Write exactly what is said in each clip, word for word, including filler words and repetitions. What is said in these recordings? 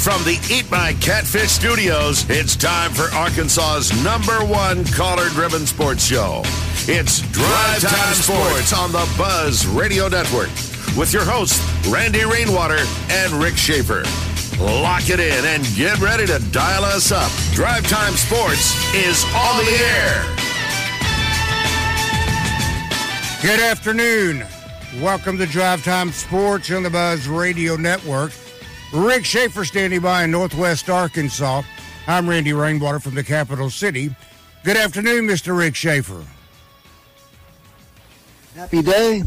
From the Eat My Catfish studios, it's time for Arkansas's number one caller-driven sports show. It's Drive Time Sports on the Buzz Radio Network with your hosts, Randy Rainwater and Rick Schaefer. Lock it in and get ready to dial us up. Drive Time Sports is on the air. Good afternoon. Welcome to Drive Time Sports on the Buzz Radio Network. Rick Schaefer standing by in Northwest Arkansas. I'm Randy Rainwater from the capital city. Good afternoon, Mister Rick Schaefer. Happy day.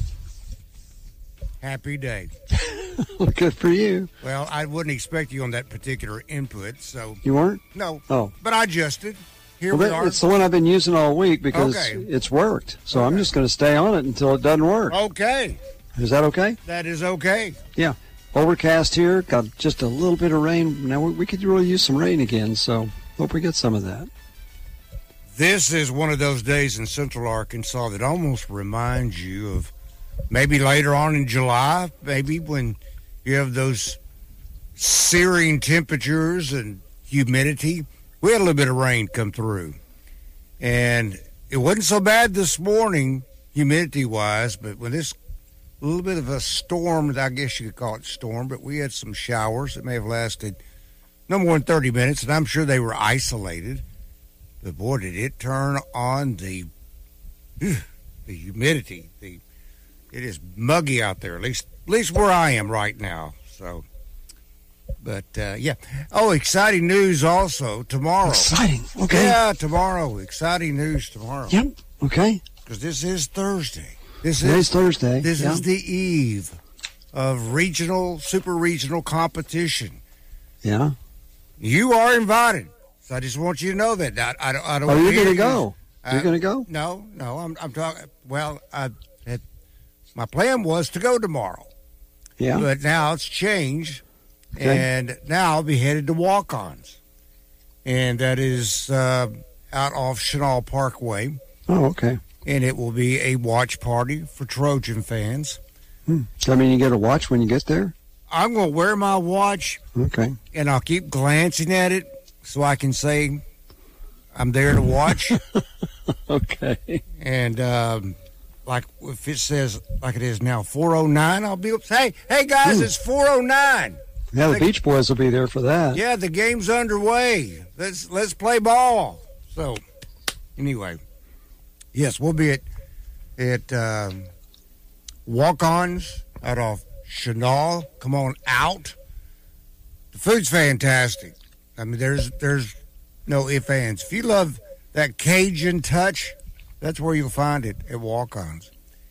Happy day. Good for you. Well, I wouldn't expect you on that particular input, so... You weren't? No. Oh. But I adjusted. Here well, we are. It's the one I've been using all week because okay. it's worked. So okay. I'm just going to stay on it until it doesn't work. Okay. Is that okay? That is okay. Yeah. Overcast here. Got just a little bit of rain. Now, we, we could really use some rain again, so hope we get some of that. This is one of those days in central Arkansas that almost reminds you of maybe later on in July, maybe when you have those searing temperatures and humidity. We had a little bit of rain come through. And it wasn't so bad this morning, humidity-wise, but when this a little bit of a storm, I guess you could call it storm, but we had some showers that may have lasted no more than thirty minutes, and I'm sure they were isolated. But, boy, did it turn on the the humidity. The It is muggy out there, at least, at least where I am right now. So, but, uh, yeah. Oh, exciting news also tomorrow. Exciting. Okay. Yeah, tomorrow. Exciting news tomorrow. Yep. Okay. Because this is Thursday. This Today's is Thursday. This yeah. is the eve of regional, super regional competition. Yeah. You are invited. So I just want you to know that. I, I don't. I don't oh, you're going to you, go. Uh, you're going to go? No, no. I'm. I'm talking. Well, I had, my plan was to go tomorrow. Yeah. But now it's changed, okay. and now I'll be headed to Walk-Ons, and that is uh, out off Chenal Parkway. Oh, okay. And it will be a watch party for Trojan fans. Hmm. Does that mean you get a watch when you get there? I'm going to wear my watch. Okay. And I'll keep glancing at it so I can say I'm there to watch. Okay. And um, like if it says, like it is now, four oh nine, I'll be up. Hey, hey guys, hmm. it's four oh nine. Yeah, the, the Beach Boys will be there for that. Yeah, the game's underway. Let's let's play ball. So, anyway. Yes, we'll be at at um, Walk-Ons out of Chenal. Come on out. The food's fantastic. I mean, there's there's no ifs, ands. If you love that Cajun touch, that's where you'll find it at Walk-Ons.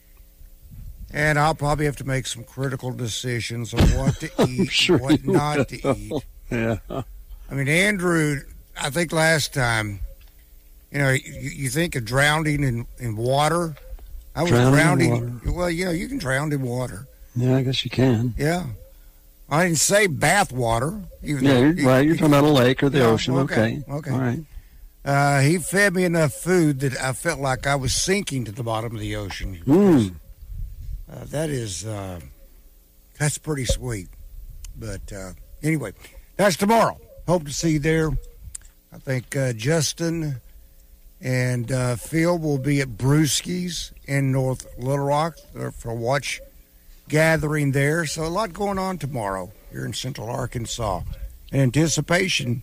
And I'll probably have to make some critical decisions on what to eat, sure and what not will. to eat. Yeah. I mean, Andrew, I think last time, you know, you, you think of drowning in, in water. I was drowning, drowning. in water. Well, you know, you can drown in water. Yeah, I guess you can. Yeah. I didn't say bath water. Even Yeah, though, you're, right. You're talking about a lake or the yeah, ocean. Okay. Okay. Okay. All right. Uh, he fed me enough food that I felt like I was sinking to the bottom of the ocean. Mm. Uh, that is, uh, that's pretty sweet. But uh, anyway, that's tomorrow. Hope to see you there. I think uh, Justin and uh, Phil will be at Brewski's in North Little Rock for a watch gathering there. So a lot going on tomorrow here in Central Arkansas. In anticipation,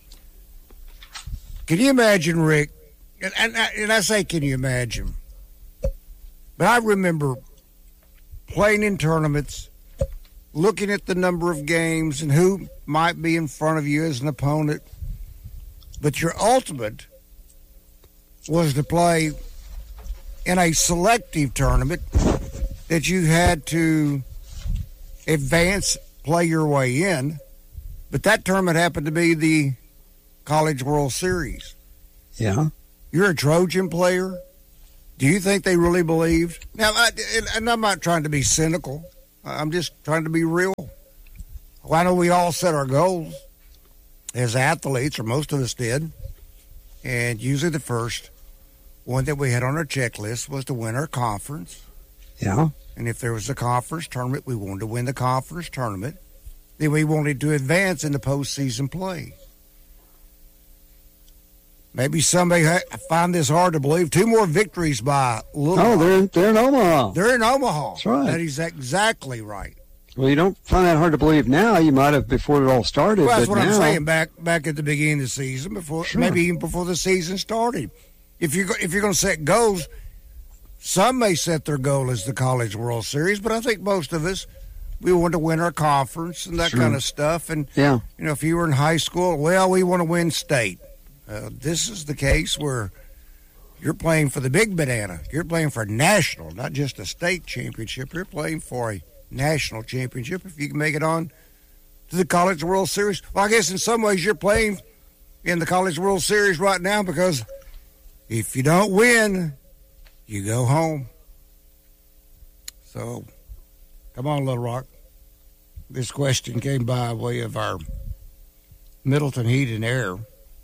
can you imagine, Rick? And, and, and I say, can you imagine? But I remember playing in tournaments, looking at the number of games and who might be in front of you as an opponent. But your ultimate was to play in a selective tournament that you had to advance, play your way in. But that tournament happened to be the College World Series. Yeah. You're a Trojan player. Do you think they really believed? Now, I, and I'm not trying to be cynical. I'm just trying to be real. Well, I know we all set our goals as athletes, or most of us did. And usually the first one that we had on our checklist was to win our conference. Yeah. And if there was a conference tournament, we wanted to win the conference tournament. that we wanted to advance in the postseason play. Maybe somebody ha- find this hard to believe. Two more victories by Little Oh, Rock. they're, they're in Omaha. They're in Omaha. That's right. That is exactly right. Well, you don't find that hard to believe now. You might have before it all started. Well, that's but what now, I'm saying. Back back at the beginning of the season, before Sure. maybe even before the season started. If you if you're going to set goals, some may set their goal as the College World Series, but I think most of us we want to win our conference and that Sure. kind of stuff. And Yeah. you know, if you were in high school, well, we want to win state. Uh, this is the case where you're playing for the big banana. You're playing for national, not just a state championship. You're playing for a national championship if you can make it on to the College World Series. Well, I guess in some ways you're playing in the College World Series right now because if you don't win, you go home. So, come on, Little Rock. This question came by way of our Middleton Heat and Air.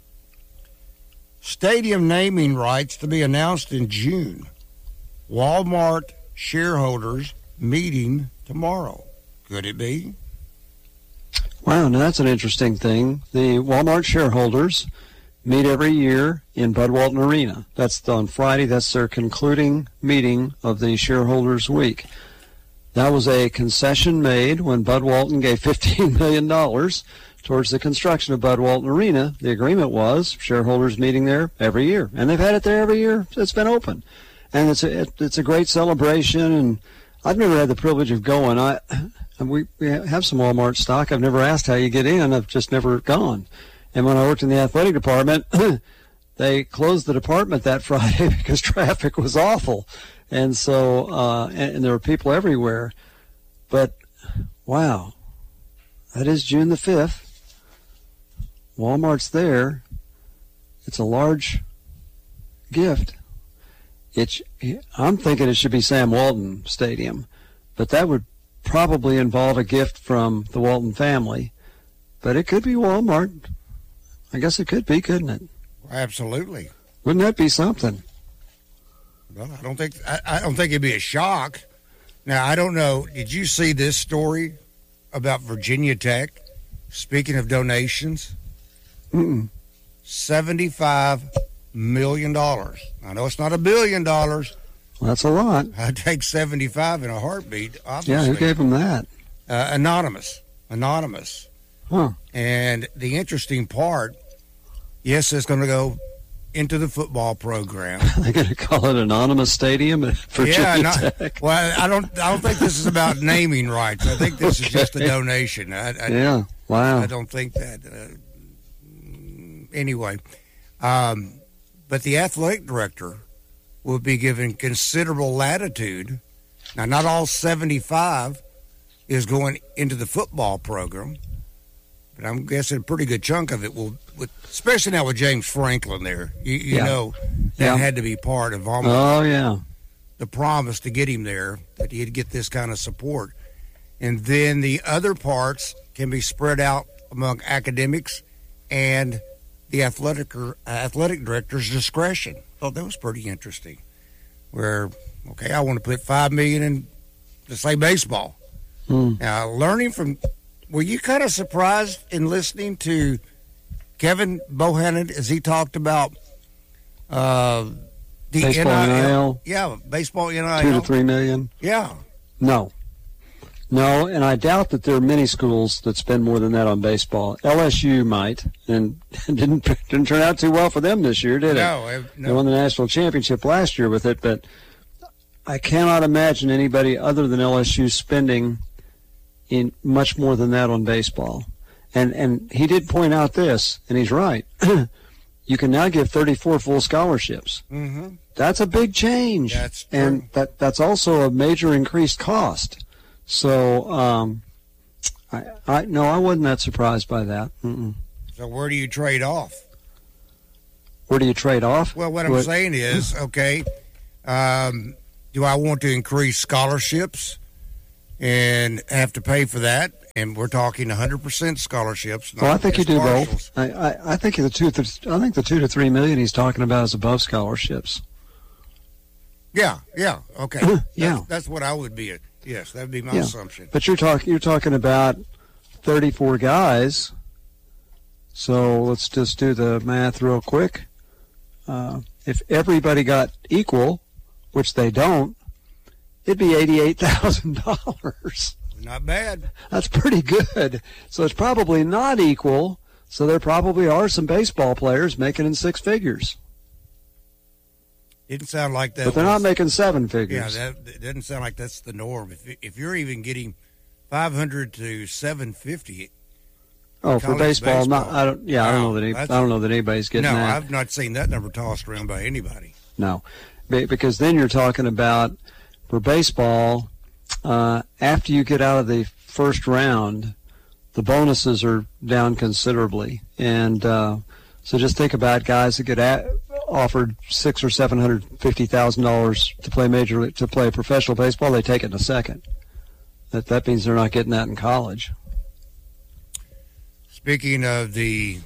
Stadium naming rights to be announced in June. Walmart shareholders meeting tomorrow. Could it be? Wow, now that's an interesting thing. The Walmart shareholders meet every year in Bud Walton Arena. That's on Friday. That's their concluding meeting of the shareholders week. That was a concession made when Bud Walton gave fifteen million dollars towards the construction of Bud Walton Arena. The agreement was shareholders meeting there every year, and they've had it there every year. It's been open, and it's a, it's a great celebration. And I've never had the privilege of going. I we, we have some Walmart stock. I've never asked how you get in. I've just never gone. And when I worked in the athletic department, they closed the department that Friday because traffic was awful, and so uh, and, and there were people everywhere. But wow, that is June the fifth. Walmart's there. It's a large gift. It's, I'm thinking it should be Sam Walton Stadium, but that would probably involve a gift from the Walton family. But it could be Walmart. I guess it could be, couldn't it? Absolutely. Wouldn't that be something? Well, I don't think I, I don't think it'd be a shock. Now, I don't know. Did you see this story about Virginia Tech? Speaking of donations, Mm-mm. seventy-five million dollars. I know it's not a billion dollars. Well, that's a lot. I'd take seventy-five in a heartbeat, obviously. Yeah, who gave him that? Uh, anonymous. Anonymous. Huh. And the interesting part, yes, it's going to go into the football program. They're going to call it Anonymous Stadium at Virginia yeah, not, Tech. well, I don't. I don't think this is about naming rights. I think this Okay. is just a donation. I, I, Yeah. Wow. I don't think that. Uh, anyway, um, but the athletic director will be given considerable latitude. Now, not all seventy-five is going into the football program, but I'm guessing a pretty good chunk of it will, with, especially now with James Franklin there. You, you Yeah. know, that Yeah. had to be part of almost Oh, yeah. the promise to get him there, that he'd get this kind of support. And then the other parts can be spread out among academics and the athletic or athletic director's discretion. Oh, that was pretty interesting. Where, okay, I want to put five million in, let's say, baseball. Hmm. Now, learning from, were you kind of surprised in listening to Kevin Bohannon as he talked about uh, the Baseball N I L? Yeah, baseball N I L. Two to three million? Yeah. No. No, and I doubt that there are many schools that spend more than that on baseball. L S U might, and didn't didn't turn out too well for them this year, did it? No, uh, no. They won the national championship last year with it, but I cannot imagine anybody other than L S U spending in much more than that on baseball. And and he did point out this, and he's right. You can now give thirty-four full scholarships. Mm-hmm. That's a big change. That's true. And that that's also a major increased cost. So, um, I, I no, I wasn't that surprised by that. Mm-mm. So where do you trade off? Where do you trade off? Well, what I'm What- saying is, okay, um, do I want to increase scholarships and have to pay for that? And we're talking one hundred percent scholarships. Not Well, I think you just do partials. both. I, I, I think the two. I think the two to three million he's talking about is above scholarships. Yeah, yeah, okay. Yeah. That's, that's what I would be. Yes, that would be my Yeah. assumption. But you're talking. You're talking about thirty-four guys. So let's just do the math real quick. Uh, if everybody got equal, which they don't, it'd be eighty-eight thousand dollars. Not bad. That's pretty good. So it's probably not equal. So there probably are some baseball players making in six figures. Didn't sound like that. But they're was, not making seven figures. Yeah, that it doesn't sound like that's the norm. If if you're even getting five hundred to seven fifty. Oh, for baseball, baseball, not I don't. Yeah, wow, I don't know that. Any, I don't know that anybody's getting no, that. No, I've not seen that number tossed around by anybody. No, because then you're talking about for baseball. Uh, after you get out of the first round, the bonuses are down considerably, and uh, so just think about guys that get at, offered six or seven hundred fifty thousand dollars to play major to play professional baseball. They take it in a second. That that means they're not getting that in college. Speaking of the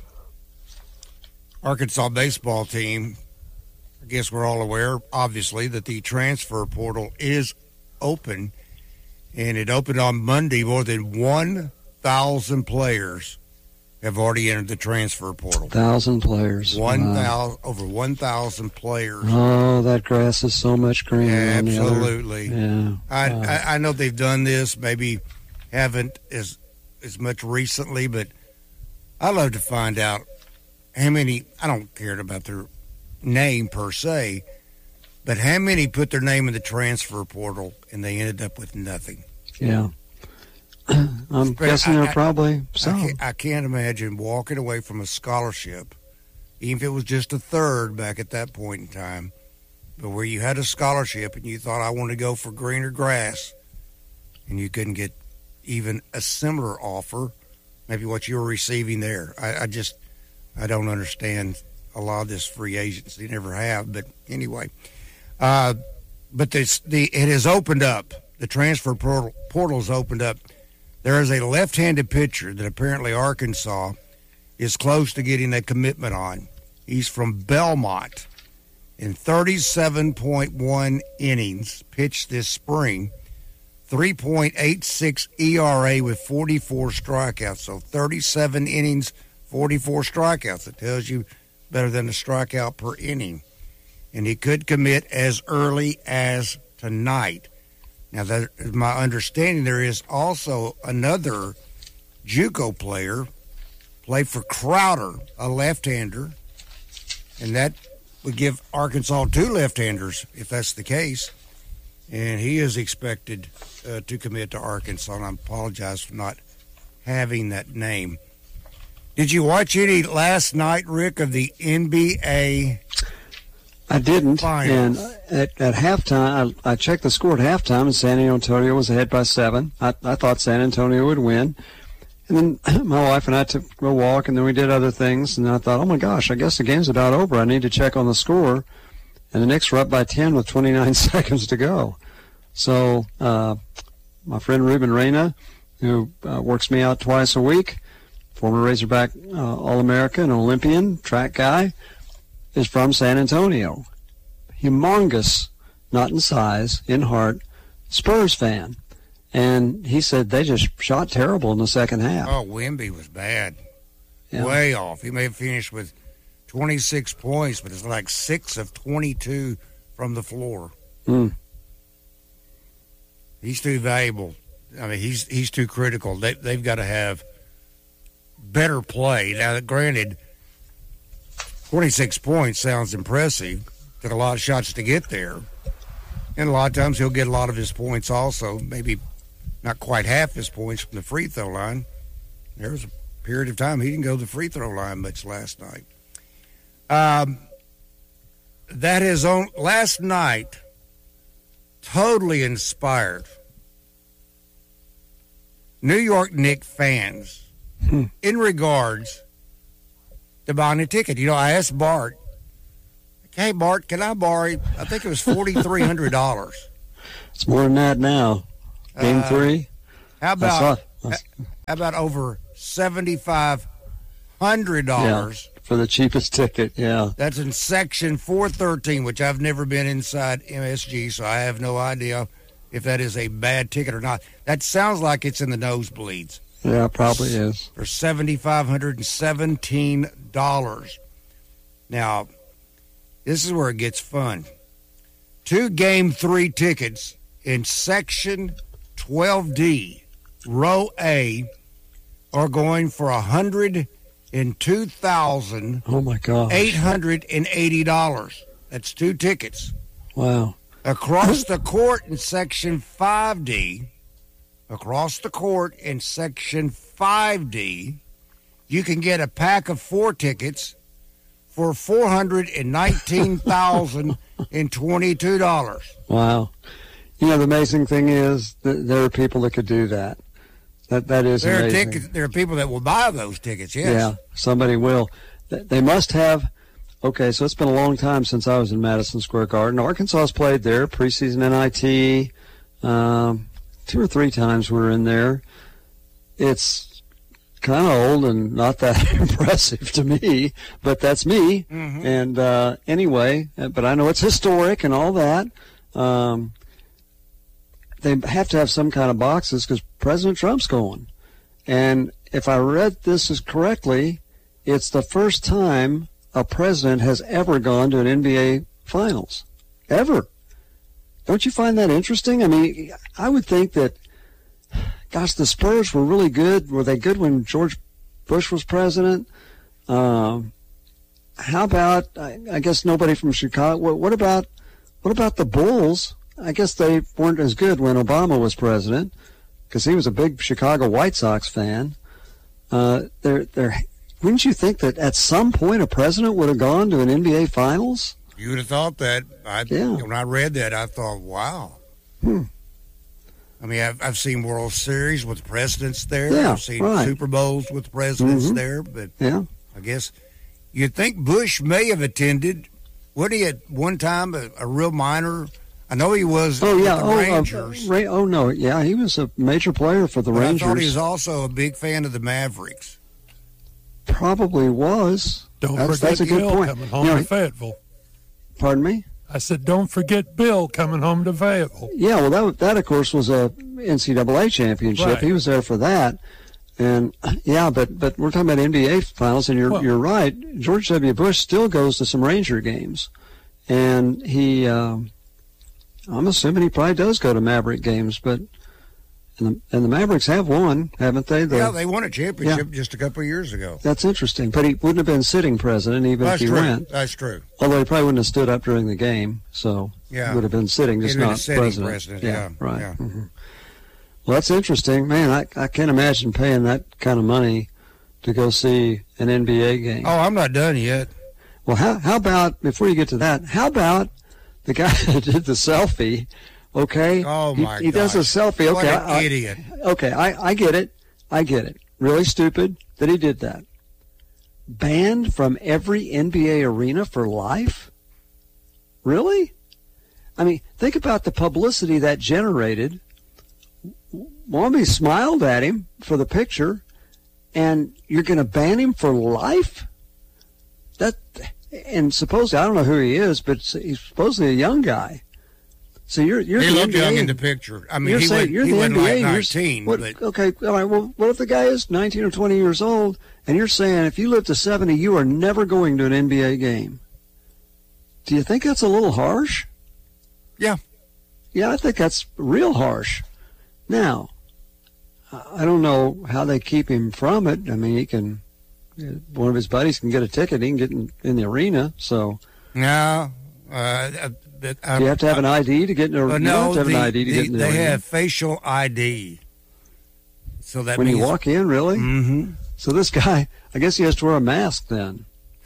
Arkansas baseball team, I guess we're all aware, obviously, that the transfer portal is open, and it opened on Monday. More than one thousand players have already entered the transfer portal. Thousand players. One thousand, wow. Over one thousand players. Oh, that grass is so much greener. Absolutely. Yeah. I, wow. I I know they've done this, maybe haven't as as much recently, but I'd love to find out how many. I don't care about their name per se, but how many put their name in the transfer portal and they ended up with nothing. Yeah. I'm guessing there are probably some. I can't, I can't imagine walking away from a scholarship, even if it was just a third back at that point in time, but where you had a scholarship and you thought, I want to go for greener grass, and you couldn't get even a similar offer, maybe what you were receiving there. I, I just, I don't understand a lot of this free agency. Never have, but anyway. Uh, but this, the it has opened up. The transfer portal portal's opened up. There is a left-handed pitcher that apparently Arkansas is close to getting a commitment on. He's from Belmont. In thirty-seven point one innings pitched this spring, three point eight six E R A with forty-four strikeouts. So thirty-seven innings, forty-four strikeouts. It tells you better than a strikeout per inning. And he could commit as early as tonight. Now, that is my understanding. There is also another JUCO player, played for Crowder, a left-hander, and that would give Arkansas two left-handers if that's the case. And he is expected uh, to commit to Arkansas, and I apologize for not having that name. Did you watch any last night, Rick, of the N B A? I didn't, Finals? and at, at halftime, I, I checked the score at halftime, and San Antonio was ahead by seven. I, I thought San Antonio would win. And then my wife and I took a walk, and then we did other things, and I thought, oh, my gosh, I guess the game's about over. I need to check on the score. And the Knicks were up by ten with twenty-nine seconds to go. So uh, my friend Ruben Reyna, who uh, works me out twice a week, former Razorback uh, All-American, Olympian, track guy, is from San Antonio. Humongous, not in size, in heart, Spurs fan. And he said they just shot terrible in the second half. Oh, Wemby was bad. Yeah. Way off. He may have finished with twenty-six points, but it's like six of twenty-two from the floor. Mm. He's too valuable. I mean, he's he's too critical. They, they've got to have better play. Now, granted, twenty-six points sounds impressive. Took a lot of shots to get there. And a lot of times he'll get a lot of his points also, maybe not quite half his points from the free throw line. There was a period of time he didn't go to the free throw line much last night. Um, that is on last night, totally inspired New York Knicks fans Hmm. in regards to buying a ticket. You know, I asked Bart, hey, Bart, can I borrow, I think it was four thousand three hundred dollars. It's more than that now. Game Uh, three. How about, saw- I- how about over seven thousand five hundred dollars? Yeah, for the cheapest ticket, yeah. That's in section four thirteen, which I've never been inside M S G, so I have no idea if that is a bad ticket or not. That sounds like it's in the nosebleeds. Yeah, probably is. For seven thousand five hundred seventeen dollars. Now, this is where it gets fun. Two game three tickets in section twelve D, row A, are going for one hundred two thousand Oh my God. eight hundred eighty dollars. That's two tickets. Wow. Across the court in section five D, across the court in section five D, you can get a pack of four tickets for four hundred nineteen thousand twenty-two dollars. Wow. You know, the amazing thing is that there are people that could do that. That That is There are, amazing. tickets, there are people that will buy those tickets, yes. Yeah, somebody will. Th- They must have. Okay, so it's been a long time since I was in Madison Square Garden. Arkansas's played there, preseason N I T. Um, two or three times we were in there. It's kind of old and not that impressive to me, but that's me. Mm-hmm. And uh, anyway, but I know it's historic and all that. Um, they have to have some kind of boxes because President Trump's going. And if I read this as correctly, it's the first time a president has ever gone to an N B A Finals. Ever. Don't you find that interesting? I mean, I would think that, gosh, the Spurs were really good. Were they good when George Bush was president? Um, how about, I, I guess nobody from Chicago. What, what about what about the Bulls? I guess they weren't as good when Obama was president because he was a big Chicago White Sox fan. Uh, they're, they're, wouldn't you think that at some point a president would have gone to an N B A Finals? You would have thought that. I, Yeah. When I read that, I thought, wow. Hmm. I mean, I've, I've seen World Series with presidents there. Yeah, I've seen right. Super Bowls with presidents Mhm. there. But Yeah. I guess you'd think Bush may have attended. Wasn't he at one time a, a real minor? I know he was Oh, with yeah. the Oh, Rangers. uh, Ra- oh, no. Yeah, he was a major player for the but Rangers. I thought he was also a big fan of the Mavericks. Probably was. Don't That's, forget that's a good Bill point. coming home You know, to Fayetteville. Pardon me? I said, don't forget Bill coming home to Fayetteville. Yeah, well, that, that of course, was a N C double A championship. Right. He was there for that. And, yeah, but, but we're talking about N B A Finals, and you're, Well- you're right. George W. Bush still goes to some Ranger games. And he, um, I'm assuming he probably does go to Maverick games, but, and the, and the Mavericks have won, haven't they? The, Yeah, they won a championship just a couple of years ago. That's interesting. But he wouldn't have been sitting president even That's if he true. went. That's true. Although he probably wouldn't have stood up during the game, so Yeah. he would have been sitting, just He'd been a not sitting president. president, yeah, right. yeah. Mhm. Well, that's interesting, man. I I can't imagine paying that kind of money to go see an N B A game. Oh, I'm not done yet. Well, how how about before you get to that? How about the guy that did the selfie? Okay. Oh, He- my He, does a gosh. selfie. What Okay. an I- I- idiot. Okay, I, I get it. I get it. Really stupid that he did that. Banned from every N B A arena for life? Really? I mean, think about the publicity that generated. Womby smiled at him for the picture, and you're going to ban him for life? That, and supposedly, I don't know who he is, but he's supposedly a young guy. So you're you're He the looked N B A. young in the picture. I mean, You're he saying went, you're he the wasn't N B A. like you're- nineteen, what- but okay, all right. Well, what if the guy is nineteen or twenty years old, and you're saying if you live to seventy, you are never going to an N B A game? Do you think that's a little harsh? Yeah. Yeah, I think that's real harsh. Now, I I don't know how they keep him from it. I mean, he can. One of his buddies can get a ticket. He can get in, in the arena. So, no. Uh, but, uh, do you have to have an I D to get in the But arena? no, You don't have to the, have an I D to the- get in the they arena. have facial I D. So that when means, you walk in, really? Mm-hmm. So this guy, I guess he has to wear a mask then.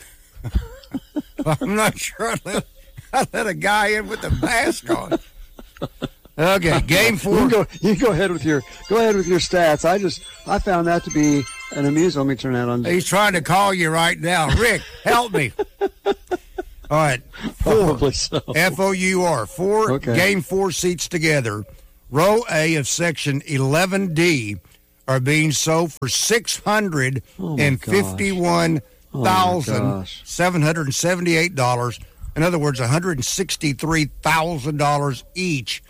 I'm not sure I let, I let a guy in with a mask on. Okay, game You four. can go. You can go ahead with your go ahead with your stats. I just I found that to be an amusement. Let me turn that on. He's trying to call you right now. Rick, help me. All right, four. Probably so. F O U R. Four Okay. game four seats together. Row A of section eleven D are being sold for six hundred and fifty-one thousand seven hundred seventy-eight dollars. In other words, one hundred sixty-three thousand dollars each.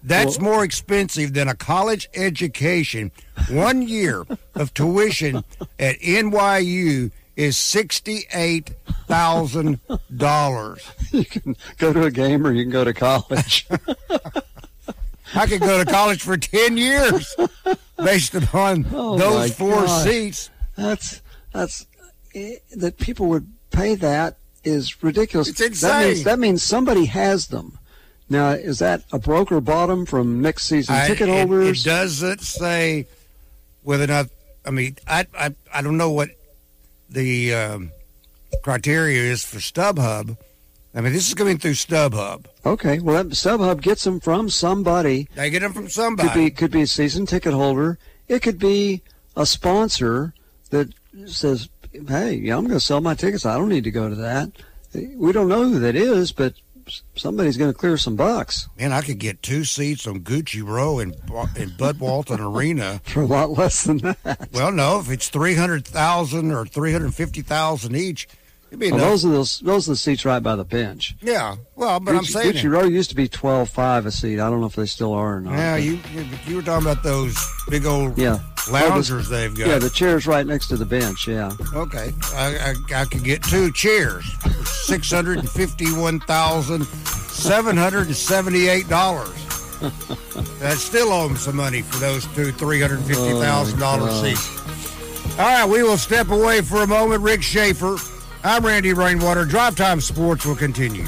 That's Well- more expensive than a college education. One year of tuition at N Y U is sixty-eight thousand dollars. You can go to a game or you can go to college. I could go to college for ten years based upon Oh, my those four God. seats. That's that's eh, that people would pay that is ridiculous. It's That insane. means, that means somebody has them. Now, is that a broker bought them from next season I- ticket it- holders? It, doesn't say whether or not. I mean, I I, I don't know what the um, criteria is for StubHub. I mean, this is coming through StubHub. Okay, well, that, StubHub gets them from somebody. They get them from Could somebody. be could be a season ticket holder. It could be a sponsor that says, "Hey, yeah, I'm going to sell my tickets. I don't need to go to that." We don't know who that is, but somebody's going to clear some bucks Man, I could get two seats on Gucci Row in in Bud Walton Arena. for a lot less than that. Well, no, if it's three hundred thousand or three hundred fifty thousand each, it'd be Well, enough. those are those those are the seats right by the bench. Yeah, well, but Gucci, I'm saying, Gucci Row used to be twelve five a seat. I don't know if they still are or not. yeah, but- you you- you were talking about those big old yeah. loungers they've got. Yeah, the chair's right next to the bench. Yeah. Okay, I, I, I could get two chairs for six hundred and fifty-one thousand seven hundred and seventy-eight dollars. That still owe them some money for those two three hundred and fifty thousand Oh, dollar my seats. All right, we will step away for a moment. Rick Schaefer, I'm Randy Rainwater. Drive Time Sports will continue.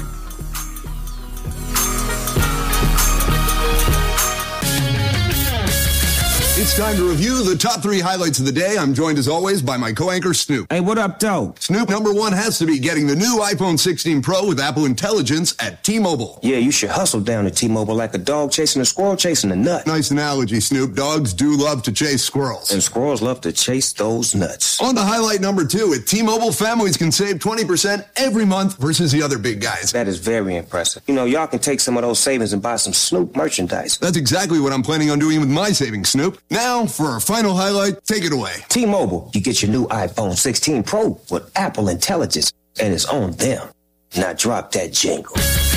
It's time to review the top three highlights of the day. I'm joined as always by my co-anchor Snoop. Hey, what up, though? Snoop, number one has to be getting the new iPhone sixteen Pro with Apple Intelligence at T-Mobile. Yeah, you should hustle down to T-Mobile like a dog chasing a squirrel chasing a nut. Nice analogy, Snoop. Dogs do love to chase squirrels. And squirrels love to chase those nuts. On to highlight number two. At T-Mobile, families can save twenty percent every month versus the other big guys. That is very impressive. You know, y'all can take some of those savings and buy some Snoop merchandise. That's exactly what I'm planning on doing with my savings, Snoop. Now, for our final highlight, take it away. T-Mobile, you get your new iPhone sixteen Pro with Apple Intelligence, and it's on them. Now drop that jingle.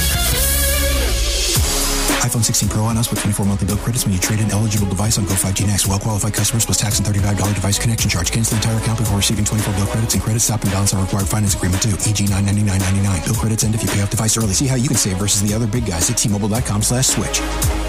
iPhone sixteen Pro on us with twenty-four monthly bill credits when you trade in eligible device on Go five G Next. Well-qualified customers plus tax and thirty-five dollars device connection charge. Cancel the entire account before receiving twenty-four bill credits and credit stop and balance on required finance agreement too. E G nine ninety-nine ninety-nine. Bill credits end if you pay off device early. See how you can save versus the other big guys at T-Mobile.com slash switch.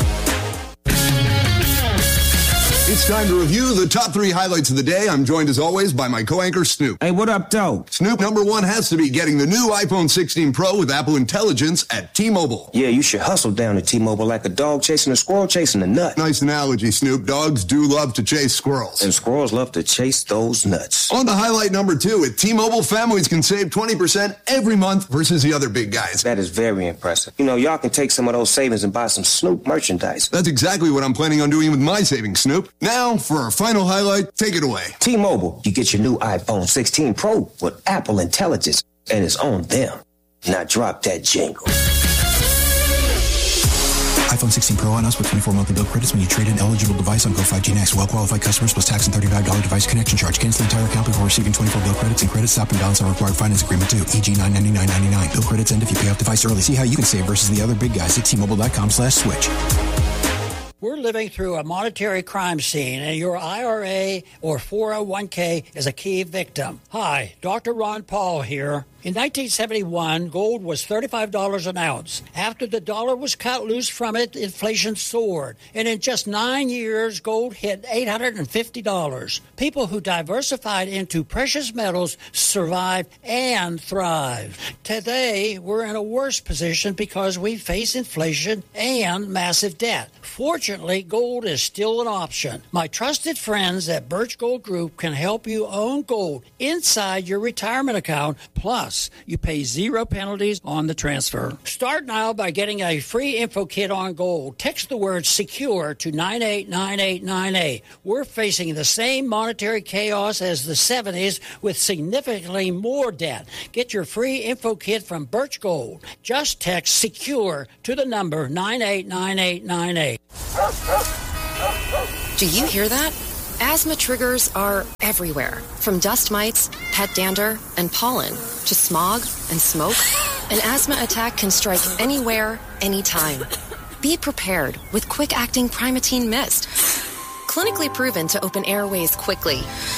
It's time to review the top three highlights of the day. I'm joined as always by my co-anchor Snoop. Hey, what up, though? Snoop, number one has to be getting the new iPhone sixteen Pro with Apple Intelligence at T-Mobile. Yeah, you should hustle down to T-Mobile like a dog chasing a squirrel chasing a nut. Nice analogy, Snoop. Dogs do love to chase squirrels. And squirrels love to chase those nuts. On to highlight number two. At T-Mobile, families can save twenty percent every month versus the other big guys. That is very impressive. You know, y'all can take some of those savings and buy some Snoop merchandise. That's exactly what I'm planning on doing with my savings, Snoop. Now, for our final highlight, take it away. T-Mobile, you get your new iPhone sixteen Pro with Apple Intelligence, and it's on them. Now drop that jingle. iPhone sixteen Pro on us with twenty-four monthly bill credits when you trade in eligible device on Go five G Next. Well-qualified customers plus tax and thirty-five dollars device connection charge. Cancel the entire account before receiving twenty-four bill credits and credit stop and balance on required finance agreement too. E G nine ninety-nine ninety-nine. Bill credits end if you pay off device early. See how you can save versus the other big guys at T-Mobile.com slash switch. We're living through a monetary crime scene, and your I R A or four oh one k is a key victim. Hi, Doctor Ron Paul here. In nineteen seventy-one, gold was thirty-five dollars an ounce. After the dollar was cut loose from it, inflation soared. And in just nine years, gold hit eight hundred fifty dollars. People who diversified into precious metals survived and thrived. Today, we're in a worse position because we face inflation and massive debt. Fortunately, gold is still an option. My trusted friends at Birch Gold Group can help you own gold inside your retirement account. Plus, you pay zero penalties on the transfer. Start now by getting a free info kit on gold. Text the word SECURE to nine eight nine eight nine eight. We're facing the same monetary chaos as the seventies with significantly more debt. Get your free info kit from Birch Gold. Just text SECURE to the number nine eight nine eight nine eight. Do you hear that? Asthma triggers are everywhere, from dust mites, pet dander, and pollen, to smog and smoke. An asthma attack can strike anywhere, anytime. Be prepared with quick-acting Primatene Mist. Clinically proven to open airways quickly.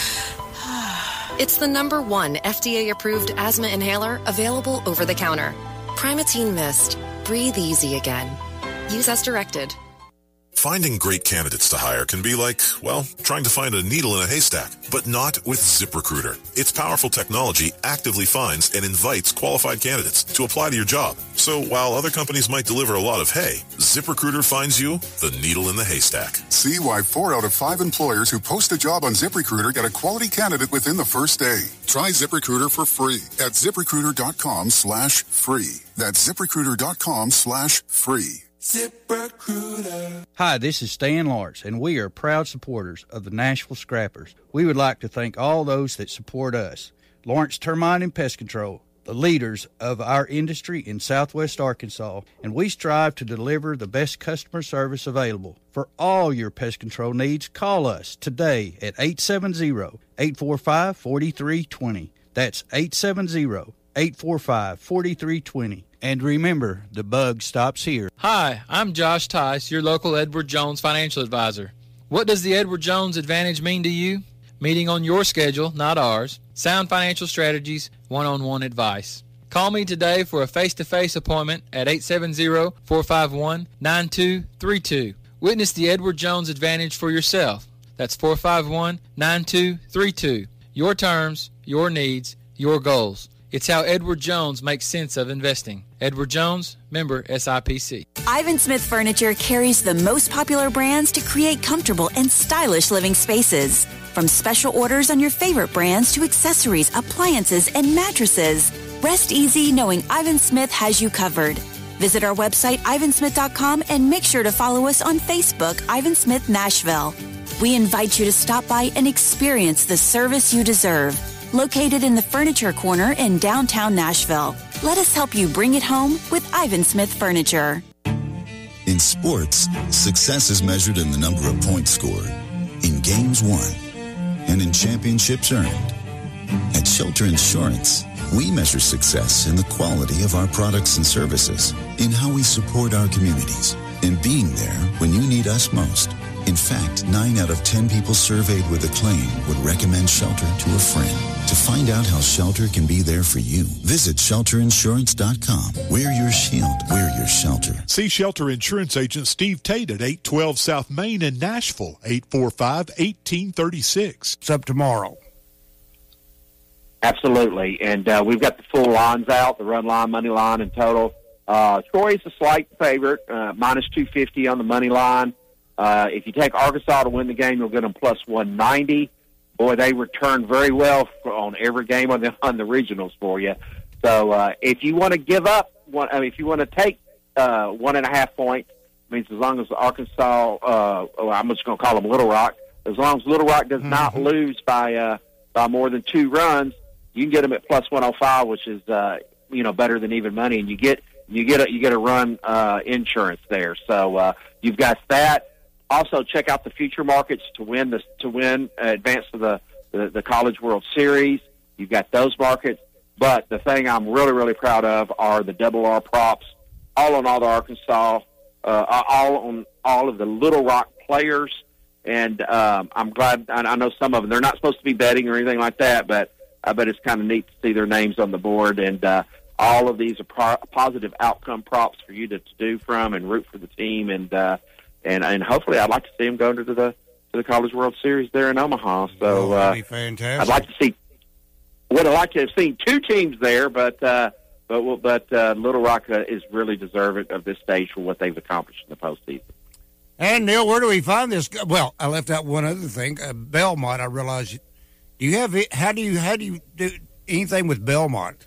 It's the number one F D A-approved asthma inhaler available over the counter. Primatene Mist. Breathe easy again. Use as directed. Finding great candidates to hire can be like, well, trying to find a needle in a haystack, but not with ZipRecruiter. Its powerful technology actively finds and invites qualified candidates to apply to your job. So while other companies might deliver a lot of hay, ZipRecruiter finds you the needle in the haystack. See why four out of five employers who post a job on ZipRecruiter get a quality candidate within the first day. Try ZipRecruiter for free at ZipRecruiter.com slash free. That's ZipRecruiter.com slash free. ZipRecruiter. Hi, this is Stan Lawrence, and we are proud supporters of the Nashville Scrappers. We would like to thank all those that support us. Lawrence Termite and Pest Control, the leaders of our industry in Southwest Arkansas, and we strive to deliver the best customer service available. For all your pest control needs, call us today at eight seven zero, eight four five, four three two zero. That's eight seven zero, eight four five, four three two zero. And remember, the bug stops here. Hi, I'm Josh Tice, your local Edward Jones financial advisor. What does the Edward Jones Advantage mean to you? Meeting on your schedule, not ours. Sound financial strategies, one-on-one advice. Call me today for a face-to-face appointment at eight seven zero, four five one, nine two three two. Witness the Edward Jones Advantage for yourself. That's four five one, nine two three two. Your terms, your needs, your goals. It's how Edward Jones makes sense of investing. Edward Jones, member S I P C. Ivan Smith Furniture carries the most popular brands to create comfortable and stylish living spaces. From special orders on your favorite brands to accessories, appliances, and mattresses. Rest easy knowing Ivan Smith has you covered. Visit our website, ivan smith dot com, and make sure to follow us on Facebook, Ivan Smith Nashville. We invite you to stop by and experience the service you deserve. Located in the Furniture Corner in downtown Nashville. Let us help you bring it home with Ivan Smith Furniture. In sports, success is measured in the number of points scored, in games won, and in championships earned. At Shelter Insurance, we measure success in the quality of our products and services, in how we support our communities, in being there when you need us most. In fact, nine out of ten people surveyed with a claim would recommend Shelter to a friend. To find out how Shelter can be there for you, visit shelter insurance dot com. We're your shield. We're your shelter. See Shelter Insurance Agent Steve Tate at eight twelve South Main in Nashville, eight four five, one eight three six. It's up tomorrow. Absolutely. And uh, we've got the full lines out, the run line, money line, and total. Uh, Troy's a slight favorite, uh, minus two fifty on the money line. Uh, if you take Arkansas to win the game, you'll get them plus one ninety. Boy, they return very well on every game on the on the regionals for you. So uh, if you want to give up, one, I mean, if you want to take uh, one and a half points, means as long as Arkansas, uh, well, I'm just going to call them Little Rock, as long as Little Rock does mm-hmm. not lose by uh, by more than two runs, you can get them at plus one oh five, which is uh, you know better than even money, and you get you get a, you get a run uh, insurance there. So uh, you've got that. Also, check out the future markets to win the to win uh, advance to the, the the College World Series. You've got those markets, but the thing I'm really really proud of are the double R props, all on all the Arkansas, uh, all on all of the Little Rock players, and um, I'm glad. I, I know some of them they're not supposed to be betting or anything like that, but I bet it's kind of neat to see their names on the board, and uh, all of these are pro- positive outcome props for you to, to do from and root for the team, and. Uh, And and hopefully, I'd like to see him go into the to the College World Series there in Omaha. So oh, that'd be uh, fantastic. I'd like to see. Would have liked to have seen two teams there, but uh, but but uh, Little Rock uh, is really deserving of this stage for what they've accomplished in the postseason. And Neil, where do we find this? Well, I left out one other thing. Uh, Belmont. I realize. Do you have it? How do you how do you do anything with Belmont?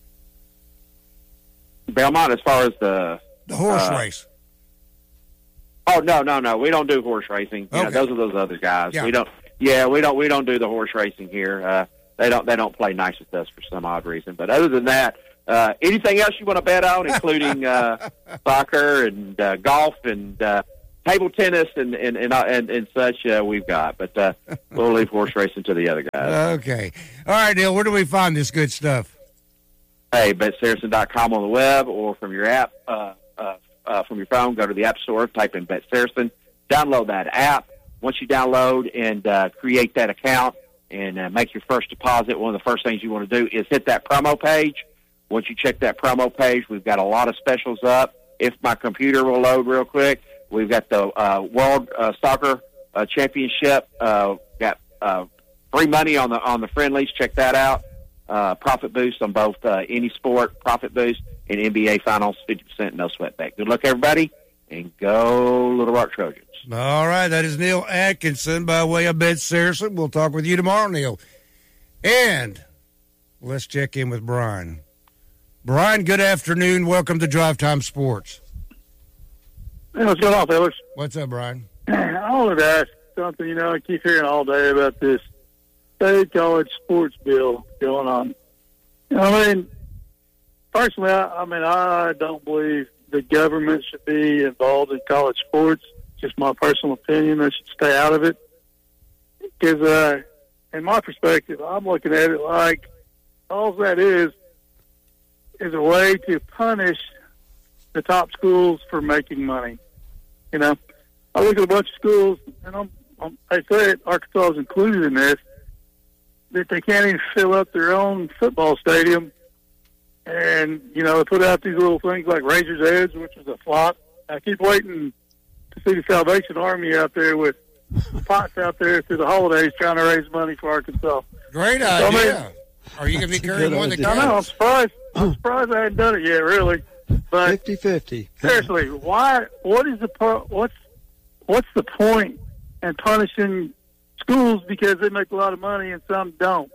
Belmont, as far as the the horse uh, race. Oh no, no, no! We don't do horse racing. You okay. know, those are those other guys. Yeah. We don't. Yeah, we don't. We don't do the horse racing here. Uh, they don't. They don't play nice with us for some odd reason. But other than that, uh, anything else you want to bet on, including uh, soccer and uh, golf and uh, table tennis and and and, and, and such, uh, we've got. But uh, we'll leave horse racing to the other guys. Okay. All right, Neil. Where do we find this good stuff? Hey, bet saracen dot com on the web or from your app. Uh, uh, uh, from your phone, go to the App Store, type in Bet Saracen, download that app. Once you download and uh, create that account and uh, make your first deposit, one of the first things you want to do is hit that promo page. Once you check that promo page, we've got a lot of specials up. If my computer will load real quick, we've got the uh, World uh, Soccer uh, Championship. Uh, got uh, free money on the on the friendlies. Check that out. Uh, profit boost on both uh, any sport, profit boost, and N B A Finals, fifty percent, no sweat back. Good luck, everybody, and go Little Rock Trojans. All right, that is Neil Atkinson by way of Bet Saracen. We'll talk with you tomorrow, Neil. And let's check in with Brian. Brian, good afternoon. Welcome to Drive Time Sports. Hey, what's going on, fellas? What's up, Brian? I wanted to ask something. You know, I keep hearing all day about this state college sports bill going on. You know, I mean, personally, I, I mean, I don't believe the government should be involved in college sports. Just my personal opinion. They should stay out of it. Because, uh, in my perspective, I'm looking at it like all that is is a way to punish the top schools for making money. You know, I look at a bunch of schools, and I'm, I'm, I say it, Arkansas is included in this, that they can't even fill up their own football stadium. And, you know, they put out these little things like Rangers Edge, which is a flop. I keep waiting to see the Salvation Army out there with pots out there through the holidays trying to raise money for Arkansas. Great So, idea. I mean, Are you going to be carrying one of the I know, I'm surprised. I'm surprised I hadn't done it yet, really. But fifty-fifty. Seriously, why? What is the po- what's what's the point in punishing schools because they make a lot of money and some don't?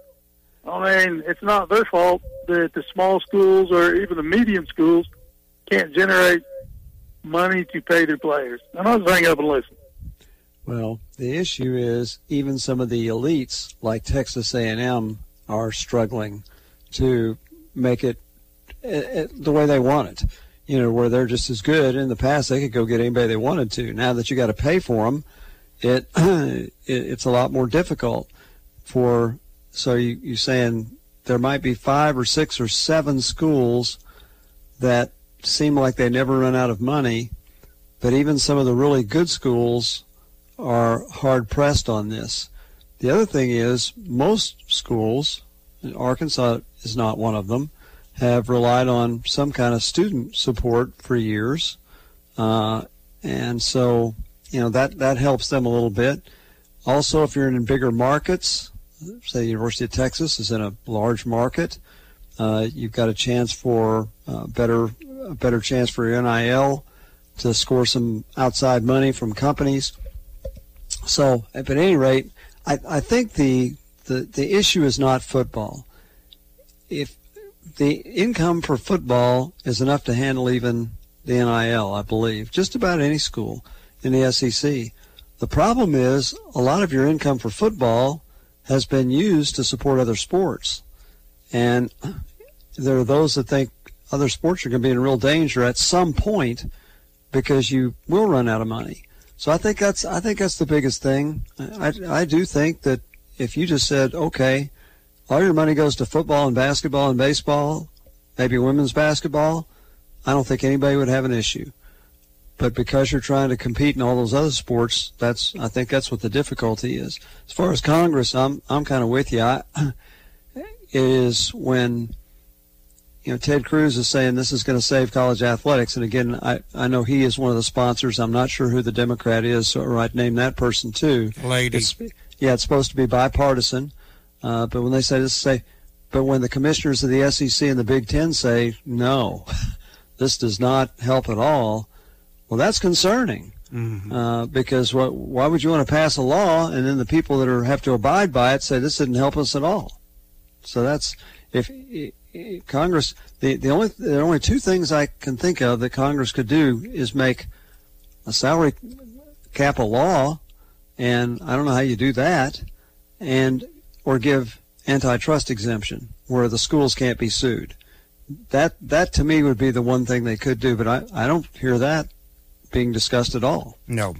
I mean, it's not their fault that the small schools or even the medium schools can't generate money to pay their players. And I'll just hang up and listen. Well, the issue is even some of the elites, like Texas A and M, are struggling to make it uh, the way they want it. You know, where they're just as good. In the past, they could go get anybody they wanted to. Now that you got to pay for them, it, it it's a lot more difficult. For so you you saying there might be five or six or seven schools that seem like they never run out of money, but even some of the really good schools are hard pressed on this. The other thing is most schools, Arkansas is not one of them, have relied on some kind of student support for years. Uh, and so, you know, that, that helps them a little bit. Also, if you're in bigger markets, say the University of Texas is in a large market, uh, you've got a chance for uh, better, a better chance for your N I L to score some outside money from companies. So, at any rate, I, I think the, the the issue is not football. If the income for football is enough to handle even the N I L, I believe, just about any school in the S E C. The problem is a lot of your income for football has been used to support other sports. And there are those that think other sports are going to be in real danger at some point because you will run out of money. So I think that's I think that's the biggest thing. I, I do think that if you just said, okay, all your money goes to football and basketball and baseball, maybe women's basketball, I don't think anybody would have an issue. But because you're trying to compete in all those other sports, that's I think that's what the difficulty is. As far as Congress, I'm I'm kind of with you. I, it is when you know Ted Cruz is saying this is going to save college athletics, and again, I, I know he is one of the sponsors. I'm not sure who the Democrat is, so I'd name that person too. Lady. It's, yeah, it's supposed to be bipartisan, uh, but when they say this, say, but when the commissioners of the S E C and the Big Ten say no, this does not help at all. Well, that's concerning, mm-hmm. uh, because what, why would you want to pass a law and then the people that are have to abide by it say this didn't help us at all? So that's if, if Congress. The the only there are only two things I can think of that Congress could do is make a salary cap a law, and I don't know how you do that, and or give antitrust exemption where the schools can't be sued. That that to me would be the one thing they could do, but I, I don't hear that being discussed at all. No.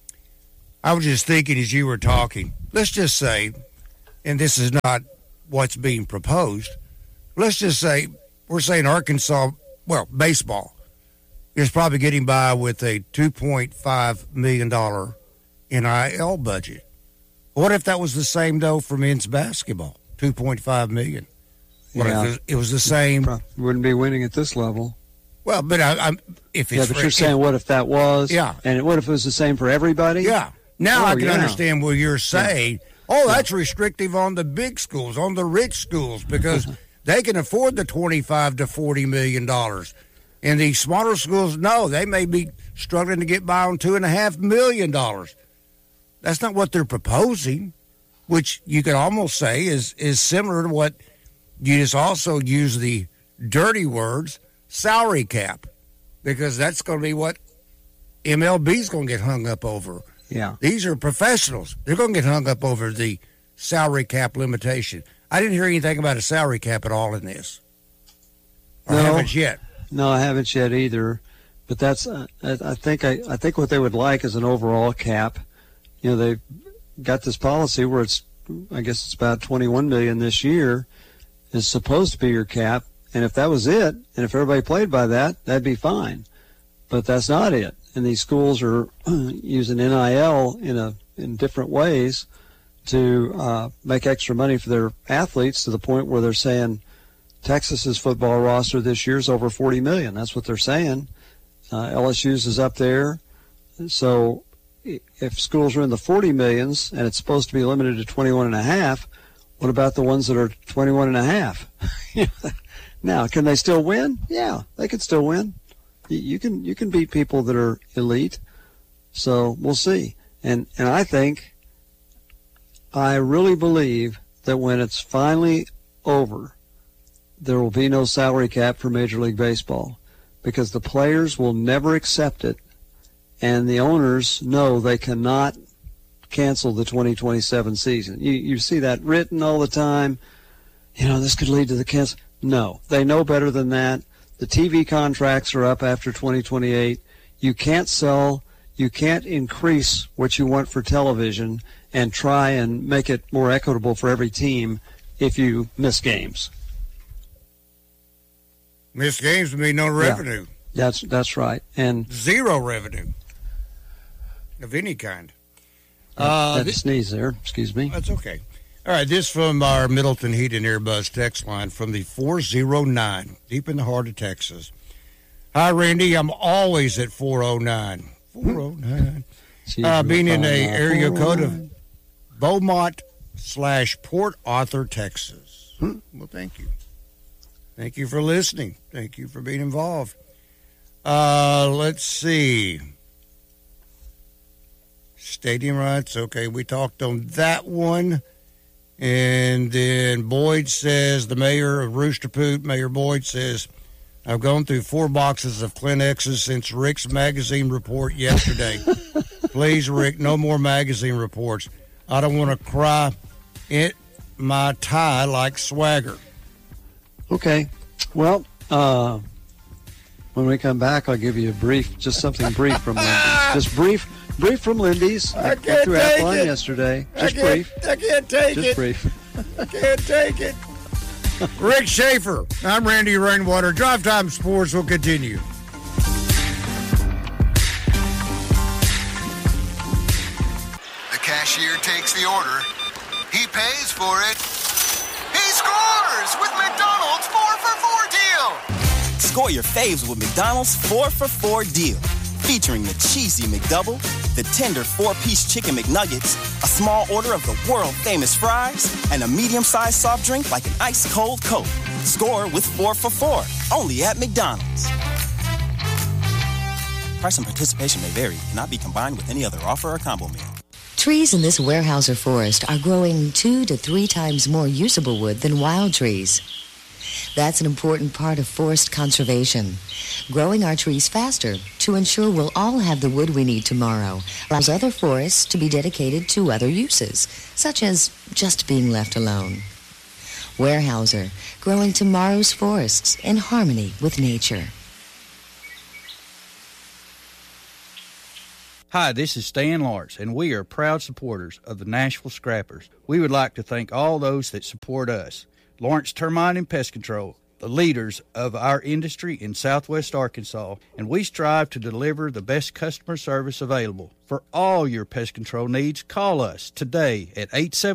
I was just thinking as you were talking, let's just say, and this is not what's being proposed, let's just say we're saying Arkansas, well, baseball. is probably getting by with a two point five million dollars N I L budget. What if that was the same, though, for men's basketball? two point five million dollars. What Yeah. if it was the same? Probably wouldn't be winning at this level. Well, but I, I'm if it's Yeah, but you're saying what if that was? Yeah. And what if it was the same for everybody? Yeah. Now Oh, I can yeah. understand what you're saying. Oh, that's restrictive on the big schools, on the rich schools, because they can afford the twenty-five to forty million dollars. And these smaller schools, no, they may be struggling to get by on two and a half million dollars. That's not what they're proposing, which you could almost say is is similar to what you just also use the dirty words salary cap, because that's going to be what M L B's going to get hung up over. Yeah. These are professionals. They're going to get hung up over the salary cap limitation. I didn't hear anything about a salary cap at all in this. Or No. haven't yet. No, I haven't yet either. But that's uh, I, I think I, I think what they would like is an overall cap. You know, they've got this policy where it's I guess it's about twenty-one million dollars this year is supposed to be your cap, and if that was it, and if everybody played by that, that'd be fine. But that's not it. And these schools are using N I L in a in different ways to uh, make extra money for their athletes, to the point where they're saying Texas's football roster this year is over forty million dollars. That's what they're saying. Uh, L S U's is up there. So if schools are in the forty millions and it's supposed to be limited to twenty-one and a half, what about the ones that are twenty-one and a half? Now, can they still win? Yeah, they can still win. You can you can beat people that are elite. So we'll see. And and I think, I really believe that when it's finally over, there will be no salary cap for Major League Baseball, because the players will never accept it, and the owners know they cannot cancel the twenty twenty-seven season. You you see that written all the time. You know, this could lead to the cancel. No, they know better than that. The T V contracts are up after twenty twenty-eight. You can't sell, you can't increase what you want for television and try and make it more equitable for every team if you miss games. Missed games would mean no revenue. Yeah, that's that's right. And zero revenue of any kind. Uh, this- sneeze there. Excuse me. That's okay. All right, this from our Middleton Heat and Air Buzz text line from the four oh nine, deep in the heart of Texas. Hi, Randy. I'm always at four oh nine. four oh nine. Uh, being in a area code of Beaumont slash Port Arthur, Texas. Well, thank you. Thank you for listening. Thank you for being involved. Uh, let's see. Stadium rights. Okay, we talked on that one. And then Boyd says, the mayor of Rooster Poot, Mayor Boyd says, I've gone through four boxes of Kleenexes since Rick's magazine report yesterday. Please, Rick, no more magazine reports. I don't want to cry it my tie like Swagger. Okay. Well, uh, when we come back, I'll give you a brief, just something brief from Lindy's. Just brief, brief from Lindy's. I I can't threw take Apple on it. yesterday. I Just can't- brief. I can't take Just it. brief. I can't take it. Rick Schaefer. I'm Randy Rainwater. Drive Time Sports will continue. The cashier takes the order. He pays for it. He scores with McDonald's four for four deal. Score your faves with McDonald's four for four deal. Featuring the cheesy McDouble, the tender four-piece chicken McNuggets, a small order of the world-famous fries, and a medium-sized soft drink like an ice-cold Coke. Score with four for four, only at McDonald's. Price and participation may vary. Cannot be combined with any other offer or combo meal. Trees in this Weyerhaeuser forest are growing two to three times more usable wood than wild trees. That's an important part of forest conservation. Growing our trees faster to ensure we'll all have the wood we need tomorrow allows other forests to be dedicated to other uses, such as just being left alone. Weyerhaeuser, growing tomorrow's forests in harmony with nature. Hi, this is Stan Lawrence, and we are proud supporters of the Nashville Scrappers. We would like to thank all those that support us. Lawrence Termite and Pest Control, the leaders of our industry in Southwest Arkansas, and we strive to deliver the best customer service available. For all your pest control needs, call us today at eight seven